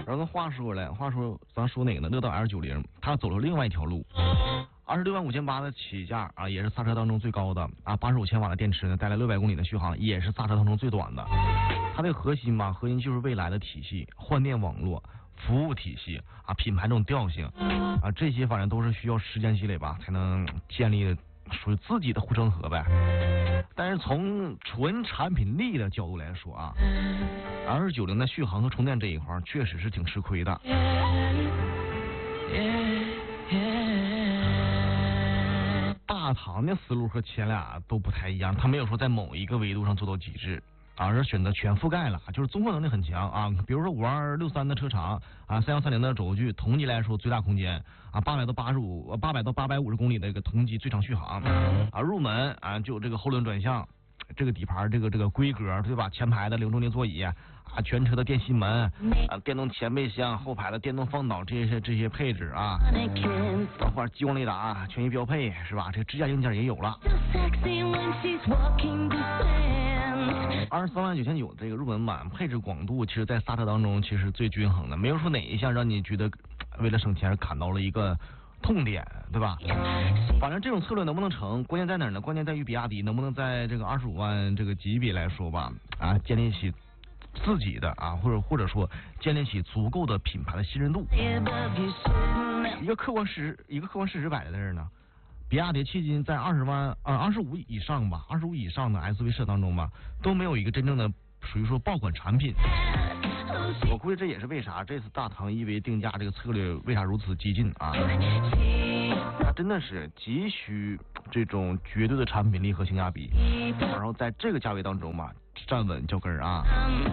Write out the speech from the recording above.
然后话说了，咱说哪个呢？乐道 L90，它走了另外一条路。26.58万的起价啊，也是刹车当中最高的啊，85千瓦的电池呢，带来600公里的续航，也是刹车当中最短的。它这个核心就是未来的体系、换电网络、服务体系啊，品牌这种调性啊，这些反正都是需要时间积累吧，才能建立属于自己的护城河呗。但是从纯产品力的角度来说啊，L90在续航和充电这一块确实是挺吃亏的。大唐的思路和前俩都不太一样，他没有说在某一个维度上做到极致，而是选择全覆盖了，就是综合能力很强啊。比如说5263的车长啊，3130的轴距，同级来说最大空间啊，800到850公里的一个同级最长续航啊，入门啊就这个后轮转向。这个底盘这个规格对吧？前排的流动的座椅啊，全车的电吸门啊，电动前备箱，后排的电动放倒这些配置啊，包括激光雷达全系标配是吧？这个支架硬件也有了。23.99万这个入门版配置广度，其实在刹车当中其实最均衡的，没有说哪一项让你觉得为了省钱而砍到了一个痛点，对吧？反正这种策略能不能成，关键在哪儿呢？关键在于比亚迪能不能在这个25万这个级别来说吧，啊，建立起自己的啊，或者说建立起足够的品牌的信任度。一个客观事实摆在这儿呢，比亚迪迄今在25以上吧，25以上的 SUV 车当中吧，都没有一个真正的属于说爆款产品。我估计这也是为啥这次大唐EV定价这个策略为啥如此激进啊？真的是急需这种绝对的产品力和性价比，然后在这个价位当中嘛，站稳脚跟啊。